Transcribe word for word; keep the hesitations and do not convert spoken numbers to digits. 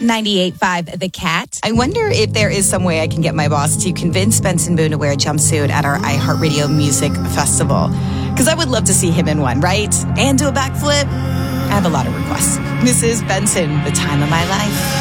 ninety-eight point five The Cat. I wonder if there is some way I can get my boss to convince Benson Boone to wear a jumpsuit at our iHeartRadio Music Festival. Because I would love to see him in one, right? And do a backflip. I have a lot of requests. Missus Benson, the time of my life.